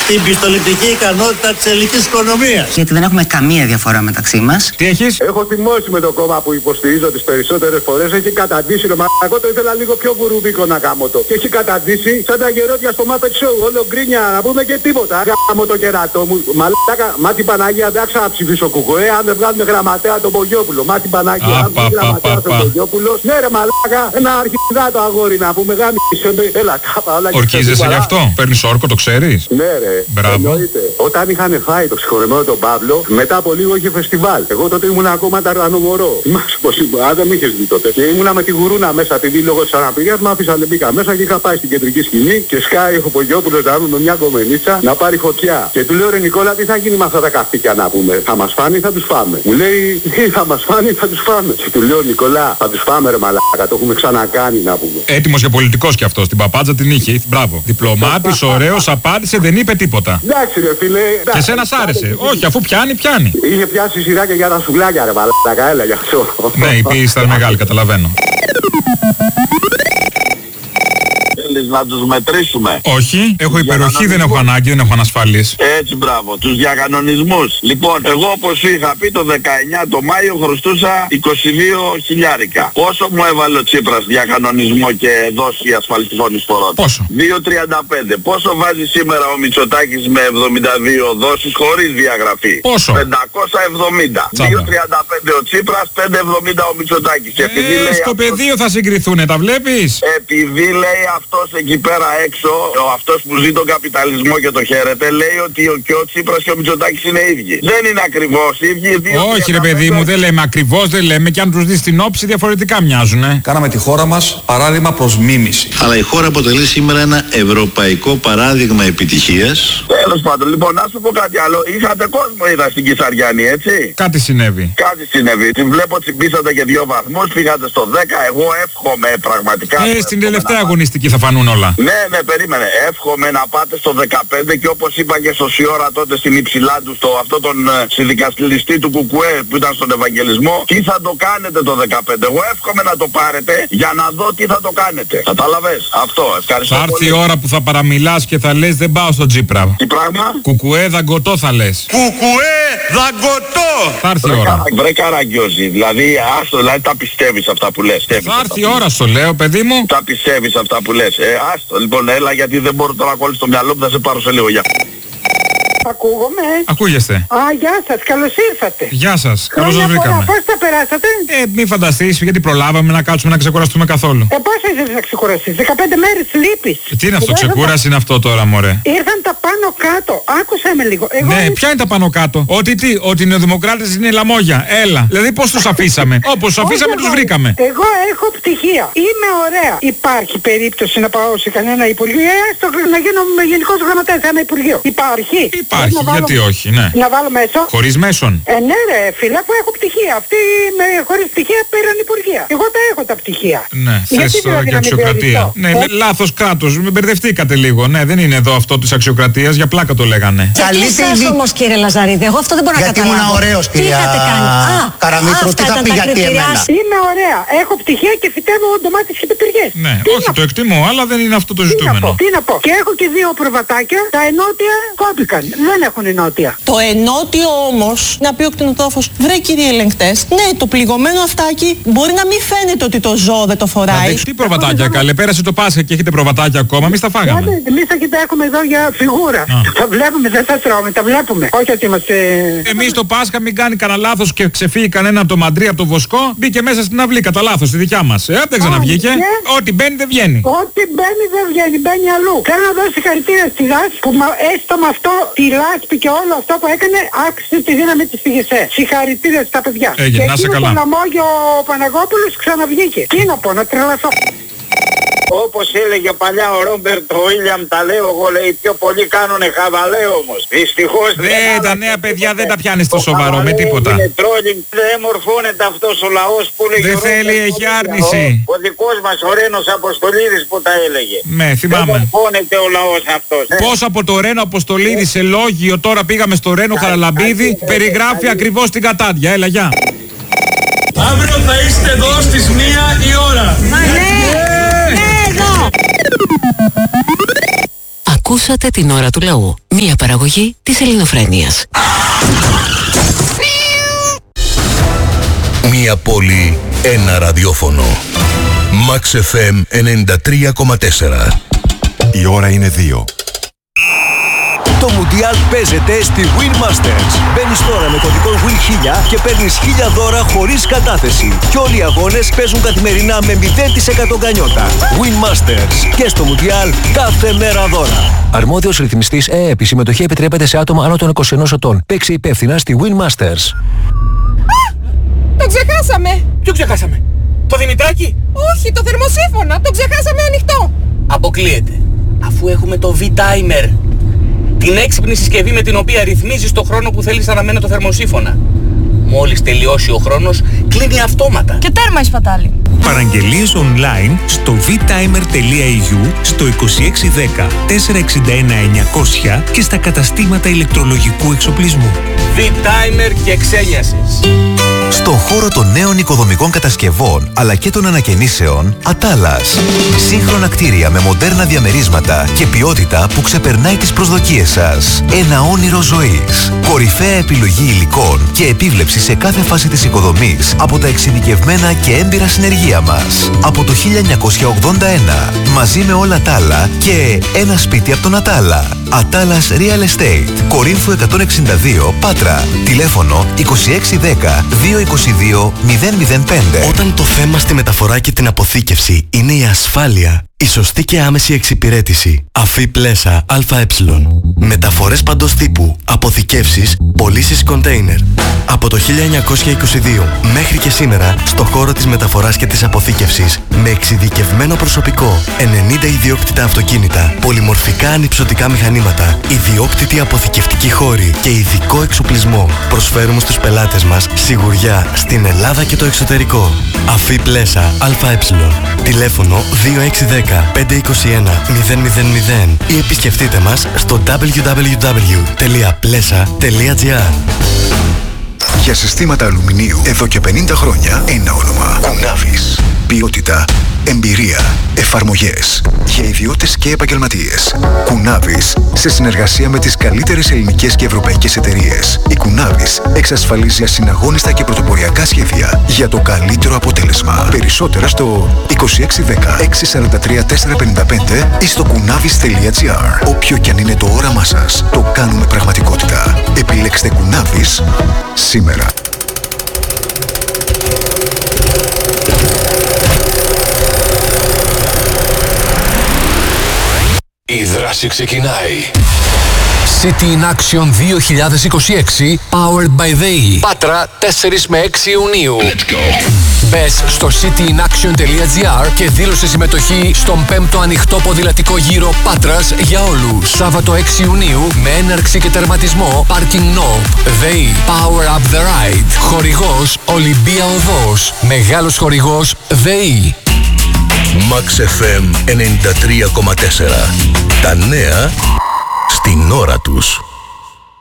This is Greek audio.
την πιστοληπτική ικανότητα της ελληνικής οικονομίας. Γιατί δεν έχουμε καμία διαφορά μεταξύ μας. Τι έχεις? Έχω θυμώσει με το κόμμα που υποστηρίζω τις περισσότερες φορές. Έχει καταντήσει το μαλακό, το ήθελα λίγο πιο βουρουβίκο να κάνω το. Και έχει καταντήσει σαν τα γερόντια στο Muppet Show. Όλο γκρίνια να πούμε και τίποτα. Γάμω το κεράτο μου. Μαλάκα, μα την Παναγία δεν ξαναψηφίσω κουκουέ. Αν δεν βγάλουμε γραμματέα τον Πογιόπουλο. Μα την Παναγία, αν δεν γραμματέα τον Πογιόπουλο. Ναι, ρε μαλάκα, ένα αρχιδά το αγόρι να πούμε. Γάμισε. Έλα, κάπα όλα. Ορκίζεσαι γι' αυτό? Παίρνεις όρκο, το ξέρεις? Ναι, ρε. Μπράβο. Εννοείται. Όταν είχαν φάει το συγχωρεμένο τον Παύλο, μετά από λίγο είχε φεστιβάλ. Εγώ τότε ήμουν ακόμα ταρανομορό. Θυμάσαι πως ήμουν, δεν με είχες δει τότε. Και ήμουνα με τη γουρούνα μέσα, επειδή λόγω της αναπηρίας μου άφησαν μπήκα μέσα και είχα πάει στην κεντρική σκηνή και σκάει ο Πογιόπουλος να με μια κομμενίτσα να πάρει φωτιά. Και του λέω ρε Νικόλα, τι θα γίνει με αυτά τα καυτίκια να πούμε? Θα μας φάνε ή θα τους φάμε? Μου λέει θα μας φάνε ή θα τους φάμε? Και του λέω Νικόλα, θα τους φάμε ρε μαλάκα, το έχουμε ξανακάνει να πούμε. Έτοιμος και πολιτικός κι αυτός, την παπάτζα την είχε. Μπράβο. Διπλωμάτης, ωραίος, απάντησε, δεν είπε τίποτα. Εντάξει ρε φίλε. Και σένα σ' άρεσε? Όχι, αφού πιάνει, πιάνει. Είχε πιάσει σειρά και για τα σουβλάκια ρε μαλάκα, έλα γι' αυτό. Ναι, η πίεση ήταν μεγάλη, καταλαβαίνω. Να τους μετρήσουμε. Όχι, έχω υπεροχή, δεν έχω ανάγκη, δεν έχω ανασφάλειες. Έτσι, μπράβο, τους διακανονισμούς. Λοιπόν, εγώ όπως είχα πει το 19 το Μάιο χρωστούσα 22 χιλιάρικα. Πόσο μου έβαλε ο Τσίπρας διακανονισμό και δόση ασφαλιστικών εισφορών? Πόσο? 2,35. Πόσο βάζει σήμερα ο Μητσοτάκης με 72 δόσεις χωρίς διαγραφή? Πόσο? 570. 2,35 ο Τσίπρας, 5,70 ο Μητσοτάκης. Στο πεδίο θα συγκριθούνε, τα βλέπεις? Επειδή λέει αυτός εκεί πέρα έξω, αυτός που ζει τον καπιταλισμό και το χαίρεται, λέει ότι και ο Τσίπρας και ο Μητσοτάκης είναι ίδιοι. Δεν είναι ακριβώς ίδιοι. Όχι ρε παιδί μου, δεν λέμε ακριβώς, δεν λέμε, και αν τους δεις την όψη διαφορετικά μοιάζουνε. Κάναμε τη χώρα μας παράδειγμα προς μίμηση. Αλλά η χώρα αποτελεί σήμερα ένα ευρωπαϊκό παράδειγμα επιτυχίας. Τέλος πάντων, λοιπόν, να σου πω κάτι άλλο. Είχατε κόσμο, είδα στην Κισαριάννη, έτσι? Κάτι συνέβη. Κάτι συνέβη. Την βλέπω τσιμπήσατε και 2 βαθμούς, πήγατε στο 10. Εγώ εύχομαι πραγματικά. Στην τελευταία αγωνιστική θα φανούν όλα. Ναι, περίμενε. Εύχομαι να πάτε στο 15 και όπως είπα και στο Σιώρα τότε στην υψηλά του, στο αυτό τον συνδικαστηλιστή του Κουκουέ που ήταν στον Ευαγγελισμό, τι θα το κάνετε το 15. Εγώ εύχομαι να το πάρετε για να δω τι θα το κάνετε. Κατάλαβες? Αυτό. Ευχαριστώ. Θα έρθει η ώρα που θα παραμιλάς και θα λες δεν πάω στον Τσίπρα. Τι πράγμα? Κουκουέ δαγκωτό θα λες. Κουκουέ δαγκωτό! Θα έρθει η ώρα. Βρε Καραγκιόζη, δηλαδή άστο, δηλαδή τα πιστεύεις αυτά που λες? Θα έρθει η ώρα στο λέω παιδί μου. Τα πιστεύεις αυτά που λες? Άστο, λοιπόν, έλα γιατί δεν μπορώ τώρα να κόλλεις στο μυαλό μου, θα σε πάρω σε λίγο. Γεια. Ακούγομαι. Ακούγεστε. Γεια σας, καλώς ήρθατε. Γεια σας, καλώς σας βρήκαμε. Πώς τα περάσατε? Μη φανταστείς, γιατί προλάβαμε να κάτσουμε να ξεκουραστούμε καθόλου. Πώς ήθελες να ξεκουραστείς? 15 μέρες λείπεις. Τι είναι αυτό, ξεκούραση είναι αυτό τώρα, μωρέ? Ήρθαν τα πάνω κάτω. Άκουσα με λίγο. Ναι, ποια είναι τα πάνω κάτω? Ότι οι νεοδημοκράτες είναι λαμόγια. Έλα. Δηλαδή πώς τους αφήσαμε? Όπως τους αφήσαμε τους βρήκαμε. Εγώ έχω πτυχία. Είμαι ωραία. Υπάρχει περίπτωση να πάω σε κανένα υπουργείο? Να γίνω γενικός γραμματέας σε ένα υπουργείο? Υπάρχει. Υπάρχει, γιατί όχι, ναι. Να βάλω μέσο. Χωρίς μέσον. Ναι ρε φίλα, που έχω πτυχία. Αυτοί χωρίς πτυχία πήραν υπουργεία. Εγώ τα έχω τα πτυχία. Ναι, θες τώρα και αξιοκρατία. Ναι, λάθος κράτος. Με μπερδευτήκατε λίγο. Ναι, δεν είναι εδώ αυτό της αξιοκρατίας, για πλάκα το λέγανε. Γιατί εσάς όμως κύριε Λαζαρίδη, εγώ αυτό δεν μπορώ να καταλάβω. Γιατί ήμουν ωραίος κυρία Καραμήτρου, τι θα πει γιατί εμένα? Είμαι ωραία, έχω πτυχία και φυτεύω ντομάτες και πιπεριές. Ναι, όχι το εκτιμώ, αλλά δεν είναι αυτό το ζητούμενο. Τι να πω. Και έχω και 2 προβατάκια, τα ενότια κόπηκαν. Δεν έχουν ενότια. Το ενότιο όμως, να πει ο κτηνοτρόφος, βρε κύριε ελεγκτές, ναι, το πληγωμένο αυτάκι μπορεί να μην φαίνεται ότι το ζώο δεν το φοράει. Τι προβατάκια καλέ, πέρασε το Πάσχα και έχετε προβατάκια ακόμα, εμείς τα φάγαμε. Εμείς τα έχουμε εδώ για φιγούρα. Τα βλέπουμε, δεν τα τρώμε, τα βλέπουμε. Όχι ότι είμαστε... Εμείς το Πάσχα μην κάνει κανένα λάθος και ξεφύγει κανένα από το Μαντρί, από το Βοσκό, μπήκε μέσα στην αυλή κατά λάθος, στη δικιά μας. Δεν ξαναβγήκε. Ό,τι μπαίνει δεν βγαίνει. Ό,τι μπαίνει δεν βγαίνει, μπαίνει αλλού. Θέλω να δώσω συγχαρητήρια στη ΔΑΣ που έστω με αυτό τη λάσπη και όλο αυτό που έκανε άξιζε τη δύναμη της ΦΓΕΣΕ. Συγχαρητήρια στα παιδιά. Έγινε, να σε καλά. Και το λαμόγιο ο Παναγόπουλος ξαναβγήκε. Τι να πω, να τρελαθώ. Όπως έλεγε παλιά ο Ρόμπερτ ο Βίλιαμ, τα λέω εγώ, λέει, πιο πολύ κάνουνε χαβαλέ όμως. Δυστυχώς τα νέα παιδιά δεν τα πιάνει στο σοβαρό με τίποτα. Δεν μορφώνεται αυτός ο λαός που λέγει. Δεν θέλει, έχει άρνηση. Ο δικός μας ο Ρένος Αποστολίδης που τα έλεγε. Ναι, θυμάμαι. Δεν μορφώνεται ο λαός αυτός. Πώς από το Ρένο Αποστολίδη σε λόγιο τώρα πήγαμε στο Ρένο Χαραλαμπίδη, περιγράφει ακριβώς την κατάδια. Έλα, γεια. Αύριο θα είστε εδώ στις 1 η ώρα. Μα ναι, εδώ. Ακούσατε την ώρα του λαού. Μία παραγωγή της Ελληνοφρένειας. Μία πόλη, ένα ραδιόφωνο. Max FM 93,4. Η ώρα είναι 2. Το Μουντιάλ παίζεται στη Win Masters. Μπαίνεις τώρα με κωδικό WIN1000 και παίρνεις 1000 δώρα χωρίς κατάθεση. Και όλοι οι αγώνες παίζουν καθημερινά με 0% γκανιότα. Win Masters. Και στο Μουντιάλ κάθε μέρα δώρα. Αρμόδιος ρυθμιστής ΕΕΠ. Η συμμετοχή επιτρέπεται σε άτομα άνω των 21 ετών. Παίξε υπεύθυνα στη Win Masters. Το ξεχάσαμε! Ποιο ξεχάσαμε? Το Δημητράκι? Όχι, το θερμοσύφωνα. Το ξεχάσαμε ανοιχτό. Αποκλείεται. Αφού έχουμε το V-Timer. Την έξυπνη συσκευή με την οποία ρυθμίζεις το χρόνο που θέλεις να αναμένει το θερμοσύφωνα. Μόλις τελειώσει ο χρόνος, κλείνει αυτόματα. Και τέρμα η σπατάλη. Παραγγελίες online στο vtimer.eu, στο 2610 461 900 και στα καταστήματα ηλεκτρολογικού εξοπλισμού. V-Timer και ξένιασης. Στον χώρο των νέων οικοδομικών κατασκευών αλλά και των ανακαινήσεων, Ατάλας. Σύγχρονα κτίρια με μοντέρνα διαμερίσματα και ποιότητα που ξεπερνάει τις προσδοκίες σας. Ένα όνειρο ζωής. Κορυφαία επιλογή υλικών και επίβλεψη σε κάθε φάση της οικοδομής από τα εξειδικευμένα και έμπειρα συνεργεία μας. Από το 1981, μαζί με όλα τα άλλα και ένα σπίτι από τον Ατάλα. Ατάλας Real Estate. Κορίνθου 162, Πάτρα. Τηλέφωνο 2610 222 005. Όταν το θέμα στη μεταφορά και την αποθήκευση είναι η ασφάλεια, η σωστή και άμεση εξυπηρέτηση. Αφή Πλέσα ΑΕ. Μεταφορές παντός τύπου, αποθηκεύσεις, πωλήσεις κοντέινερ. Από το 1922 μέχρι και σήμερα, στο χώρο της μεταφοράς και της αποθήκευσης, με εξειδικευμένο προσωπικό, 90 ιδιόκτητα αυτοκίνητα, πολυμορφικά ανυψωτικά μηχανήματα, ιδιόκτητη αποθηκευτική χώρη και ειδικό εξοπλισμό. Προσφέρουμε στους πελάτες μας σιγουριά στην Ελλάδα και το εξωτερικό. Αφή Πλέσα ΑΕ. Τηλέφωνο 2610 521 000 ή επισκεφτείτε μας στο www.plesa.gr. Για συστήματα αλουμινίου εδώ και 50 χρόνια ένα όνομα. Κουνάβης. Ποιότητα, εμπειρία, εφαρμογές για ιδιώτες και επαγγελματίες. Κουνάβης, σε συνεργασία με τις καλύτερες ελληνικές και ευρωπαϊκές εταιρείες. Η Κουνάβης εξασφαλίζει ασυναγώνιστα και πρωτοποριακά σχέδια για το καλύτερο αποτέλεσμα. Περισσότερα στο 2610 643 455 ή στο kunavis.gr. Όποιο κι αν είναι το όραμά σας, το κάνουμε πραγματικότητα. Επιλέξτε Κουνάβης σήμερα. Η δράση ξεκινάει. City in Action 2026 Powered by ΔΕΗ. Πάτρα 4 με 6 Ιουνίου. Let's go. Μπες στο cityinaction.gr και δήλωσε συμμετοχή στον 5ο ανοιχτό ποδηλατικό γύρο Πάτρας για όλους. Σάββατο 6 Ιουνίου με έναρξη και τερματισμό Parking Knob. ΔΕΗ Power Up the Ride. Χορηγός Ολυμπία Οδός. Μεγάλος χορηγός ΔΕΗ. Max FM 93,4. Τα νέα στην ώρα τους.